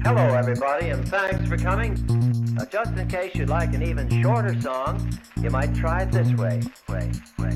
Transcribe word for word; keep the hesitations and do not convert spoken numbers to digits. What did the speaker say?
Hello, everybody, and thanks for coming. Now, just in case you'd like an even shorter song, you might try it this way. way, way.